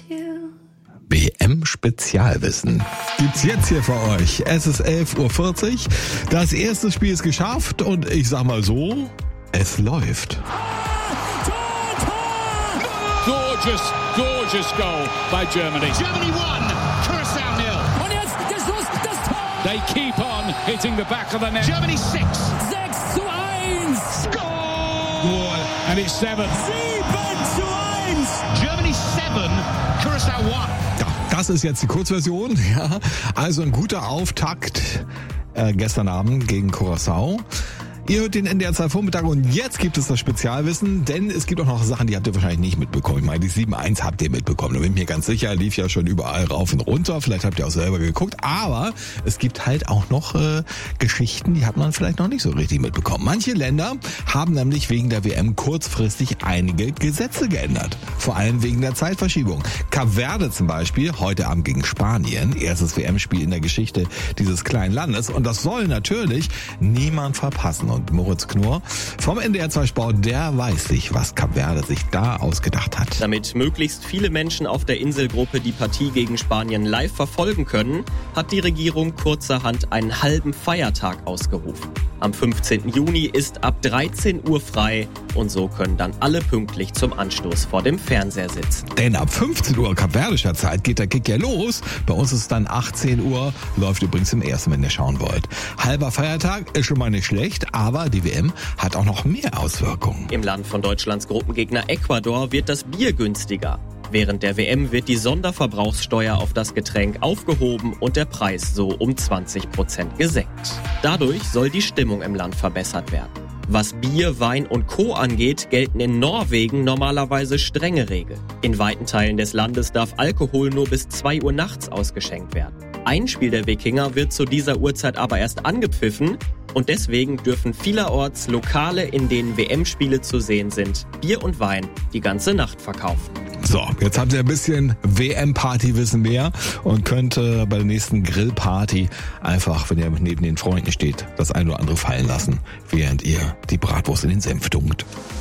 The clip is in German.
WM-Spezialwissen gibt's jetzt hier für euch. Es ist 11.40 Uhr. Das erste Spiel ist geschafft und ich sag mal so, es läuft. Gorgeous goal by Germany. Germany won, Curacao 0. Und jetzt der Schuss, das Tor! They keep on hitting the back of the net. Germany 6. 6:1! Score! And it's 7. 7:1! Germany 7, Curacao 1. Ja, das ist jetzt die Kurzversion. Ja, also ein guter Auftakt gestern Abend gegen Curaçao. Ihr hört den NDR 2 Vormittag und jetzt gibt es das Spezialwissen, denn es gibt auch noch Sachen, die habt ihr wahrscheinlich nicht mitbekommen. Ich meine, die 7:1 habt ihr mitbekommen, da bin ich mir ganz sicher, lief ja schon überall rauf und runter, vielleicht habt ihr auch selber geguckt, aber es gibt halt auch noch Geschichten, die hat man vielleicht noch nicht so richtig mitbekommen. Manche Länder haben nämlich wegen der WM kurzfristig einige Gesetze geändert, vor allem wegen der Zeitverschiebung. Kap Verde zum Beispiel, heute Abend gegen Spanien, erstes WM-Spiel in der Geschichte dieses kleinen Landes und das soll natürlich niemand verpassen. Und Moritz Knorr vom NDR 2 Sport, der weiß sich, was Kap Verde sich da ausgedacht hat. Damit möglichst viele Menschen auf der Inselgruppe die Partie gegen Spanien live verfolgen können, hat die Regierung kurzerhand einen halben Feiertag ausgerufen. Am 15. Juni ist ab 13 Uhr frei und so können dann alle pünktlich zum Anstoß vor dem Fernseher sitzen. Denn ab 15 Uhr kapverdischer Zeit geht der Kick ja los. Bei uns ist es dann 18 Uhr, läuft übrigens im ersten, wenn ihr schauen wollt. Halber Feiertag ist schon mal nicht schlecht, aber die WM hat auch noch mehr Auswirkungen. Im Land von Deutschlands Gruppengegner Ecuador wird das Bier günstiger. Während der WM wird die Sonderverbrauchssteuer auf das Getränk aufgehoben und der Preis so um 20% gesenkt. Dadurch soll die Stimmung im Land verbessert werden. Was Bier, Wein und Co. angeht, gelten in Norwegen normalerweise strenge Regeln. In weiten Teilen des Landes darf Alkohol nur bis 2 Uhr nachts ausgeschenkt werden. Ein Spiel der Wikinger wird zu dieser Uhrzeit aber erst angepfiffen und deswegen dürfen vielerorts Lokale, in denen WM-Spiele zu sehen sind, Bier und Wein die ganze Nacht verkaufen. So, jetzt habt ihr ein bisschen WM-Party-Wissen mehr und könnt bei der nächsten Grillparty einfach, wenn ihr neben den Freunden steht, das ein oder andere fallen lassen, während ihr die Bratwurst in den Senf tunkt.